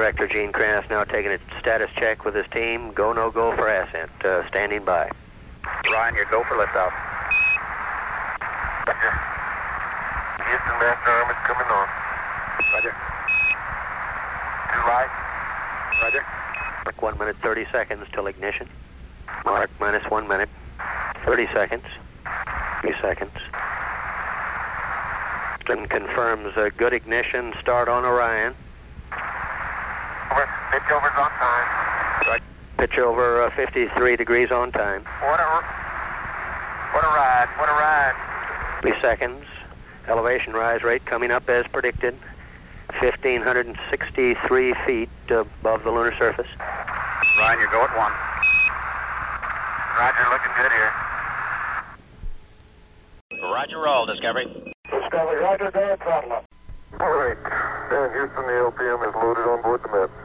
Director Gene Kranz now taking a status check with his team. Go, no go for ascent. Standing by. Ryan, you're go for liftoff. Roger. Houston, master arm is coming on. Roger. Too light. Roger. 1 minute 30 seconds till ignition. Mark minus 1 minute. 30 seconds. 3 seconds. And confirms a good ignition start on Orion. Pitch over's on time. Right. Pitch over 53 degrees on time. What a ride. What a ride. 3 seconds. Elevation rise rate coming up as predicted. 1,563 feet above the lunar surface. Ryan, you go at 1. Roger, looking good here. Roger, roll, Discovery. Discovery, Roger, go ahead, throttle up. All right. Dan Houston, the LPM is loaded on board the Met.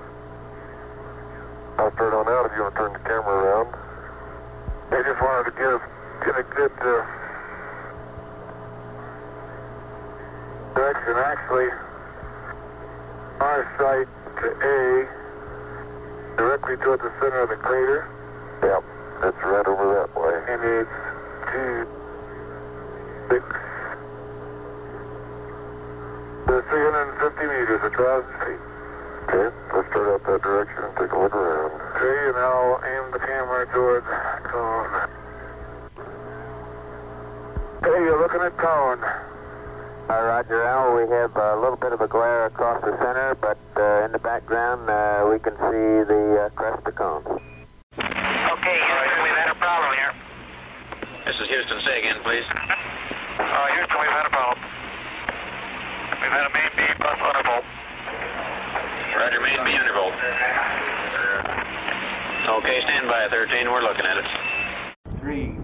I'll start on out if you want to turn the camera around. I just wanted to get a good direction. Actually, our sight to A, directly toward the center of the crater. Yep, that's right over that way. And it's 350 meters, 1,000 feet. Okay, let's start out that direction and take a look around. Okay, and I'll aim the camera towards cone. Okay, you're looking at cone. Roger, Al, we have a little bit of a glare across the center, but in the background we can see the crest of cone. Okay, Houston, we've had a problem here. This is Houston. Say again, please. Houston, we've had a problem. We've had a main beam bus undervolt. Roger, main B undervolt. Okay, stand by, 13. We're looking at it. 3,